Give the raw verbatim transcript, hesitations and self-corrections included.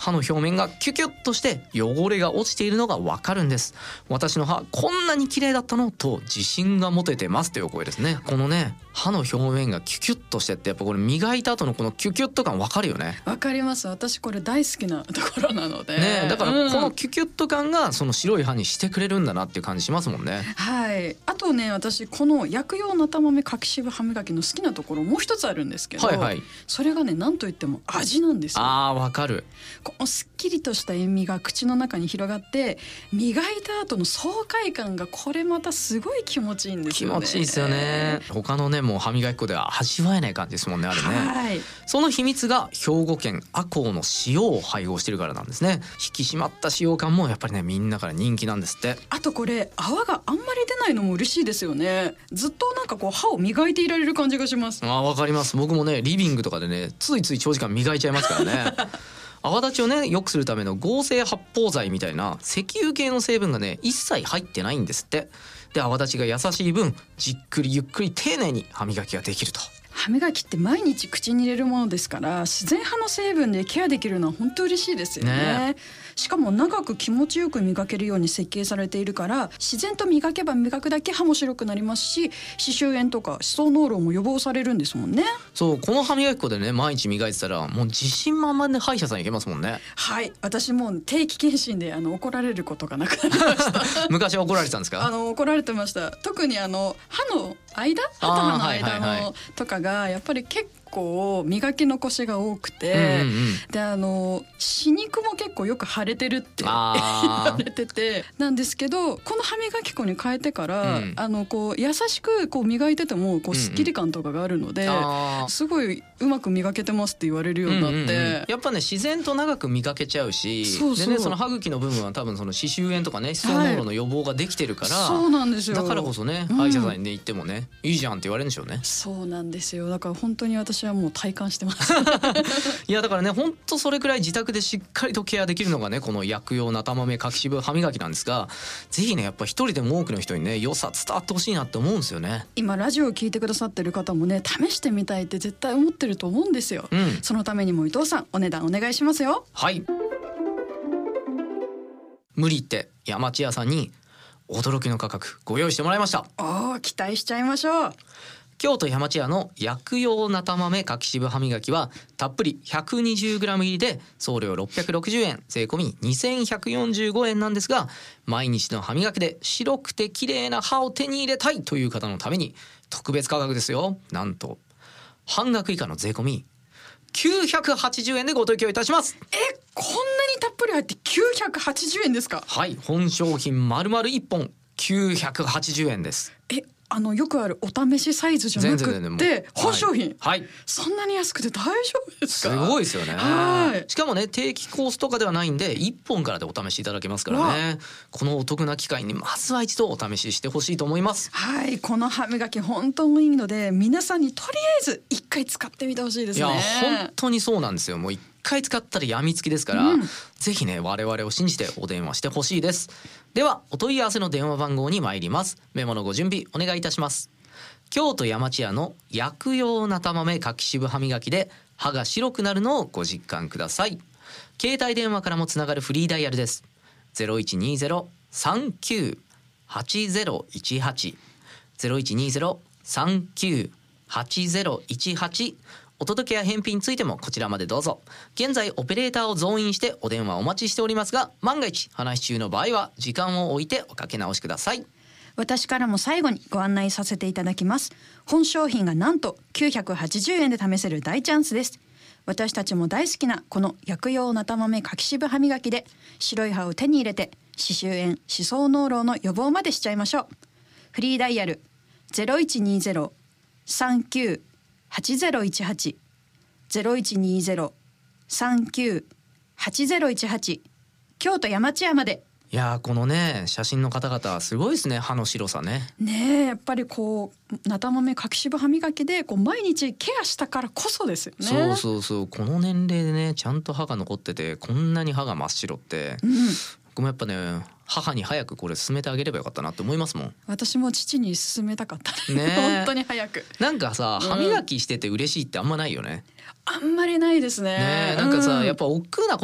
歯の表面がキュキュッとして汚れが落ちているのがわかるんです。私の歯こんなに綺麗だったのと自信が持ててますという声ですね。このね歯の表面がキュキュッとしてってやっぱこれ磨いた後のこのキュキュッと感わかるよね。 わかります。私これ大好きなところなのでね、だからこのキュキュッと感がその白い歯にしてくれるんだなっていう感じしますもんね。 はい。あとね私この薬用なたまめ柿渋歯磨きの好きなところもう一つあるんですけど、 はいはい、 それがね何といっても味なんですよ。 あーわかる。 このすっきりとした塩味が口の中に広がって磨いた後の爽快感がこれまたすごい気持ちいいんですよね。 気持ちいいですよね。他のねもう歯磨き粉では味わえない感じですもんねあれね。 はい。 その秘密が兵庫県赤穂の塩を配合してるからなんですね。引き締まった使用感もやっぱりねみんなから人気なんですって。 あとこれ泡があんまり出ないのも嬉しいですよね。ずっとなんかこう歯を磨いていられる感じがします。 あ、わかります。僕もねリビングとかでねついつい長時間磨いちゃいますからね泡立ちをね良くするための合成発泡剤みたいな石油系の成分がね一切入ってないんですって。で泡立ちが優しい分じっくりゆっくり丁寧に歯磨きができると。 歯磨きって毎日口に入れるものですから自然派の成分でケアできるのは本当嬉しいですよ ね, ねしかも長く気持ちよく磨けるように設計されているから自然と磨けば磨くだけ歯も白くなりますし歯周炎とか歯槽膿漏も予防されるんですもんね。 そうこの歯磨き粉でね毎日磨いてたらもう自信満々で歯医者さん行けますもんね。 はい、私も定期検診であの怒られることがなくなりました昔は怒られてたんですか？ あの怒られてました。特にあの歯の間歯と歯の間の、はいはいはい、とかがやっぱり結構磨き残しが多くて、うんうんうん、であの歯肉も結構よく腫れてるって言われててなんですけどこの歯磨き粉に変えてから、うん、あのこう優しくこう磨いててもこうスッキリ感とかがあるので、うんうん、すごいうまく磨けてますって言われるようになって、うんうんうん、 やっぱね自然と長く磨けちゃうしそうそうで、ね、その歯茎の部分は多分その歯周炎とかね歯槽膿漏の予防ができてるから、はい、そうなんですよ。だからこそね、うん、歯医者さんに、ね、行ってもねいいじゃんって言われるんでしょうね。 そうなんですよ。だから本当に私はもう体感してますいやだからね本当それくらい自宅でしっかりとケアできるのがねこの薬用なたまめ柿渋歯磨きなんですが、ぜひねやっぱ一人でも多くの人にね良さ伝わってほしいなって思うんですよね。 今ラジオを聞いてくださってる方もね試してみたいって絶対思ってると思うんですよ、うん、そのためにも伊藤さんお値段お願いしますよ。 はい、無理言って山千屋さんに驚きの価格ご用意してもらいました。 おー期待しちゃいましょう。 京都山千屋の薬用なたまめ柿渋歯磨きはたっぷり ひゃくにじゅうグラム 入りで送料ろっぴゃくろくじゅうえん税込みにせんひゃくよんじゅうごえんなんですが、毎日の歯磨きで白くて綺麗な歯を手に入れたいという方のために特別価格ですよ。なんと半額以下の税込みきゅうひゃくはちじゅうえんでご提供いたします。 えこんなにたっぷり入ってきゅうひゃくはちじゅうえんですか？ はい、本商品丸々いっぽんきゅうひゃくはちじゅうえんです。 えあのよくあるお試しサイズじゃなくって本商品、 はいはい、 そんなに安くて大丈夫ですか？ すごいですよね。 はい、 しかもね定期コースとかではないんでいっぽんからでお試しいただけますからね。このお得な機会にまずは一度お試ししてほしいと思います。 はい、この歯磨き本当にいいので皆さんにとりあえず一回使ってみてほしいですね。 いや本当にそうなんですよ。もう一回使ったらやみつきですから、うん、ぜひね我々を信じてお電話してほしいです。ではお問い合わせの電話番号に参ります。メモのご準備お願いいたします。京都山千屋の薬用なたまめ柿渋歯磨きで歯が白くなるのをご実感ください。携帯電話からもつながるフリーダイヤルです。 ゼロいちにゼロ さんきゅう はちゼロいちはち ゼロいちにゼロ さんきゅう はちゼロいちはち。お届けや返品についてもこちらまでどうぞ。現在オペレーターを増員してお電話お待ちしておりますが、万が一話し中の場合は時間を置いておかけ直しください。 私からも最後にご案内させていただきます。本商品がなんときゅうひゃくはちじゅうえんで試せる大チャンスです。私たちも大好きなこの薬用なたまめ柿渋歯磨きで白い歯を手に入れて歯周炎歯槽膿漏の予防までしちゃいましょう。フリーダイヤル ゼロいちにゼロ さんきゅう はちゼロいちはち ゼロいちにゼロ さんきゅう はちゼロいちはち京都山千屋まで。 いやこのね写真の方々すごいですね。歯の白さね。 ねえやっぱりこうなたまめ柿渋歯磨きでこう毎日ケアしたからこそですよね。 そうそうそう。この年齢でねちゃんと歯が残っててこんなに歯が真っ白って、うん、僕もやっぱね母に早くこれ進めてあげればよかったなって思いますもん。 私も父に進めたかったね本当に早く。 なんかさ歯磨きしてて嬉しいってあんまないよね、 うん、あんまりないですね。 ねなんかさ、うん、やっぱ億劫な